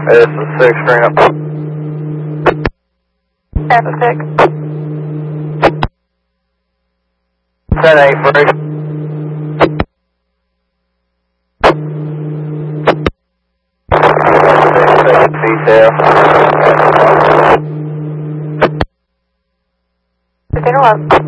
It's a 6 string up. That's 6. 10-8 break. Detail. 15-11.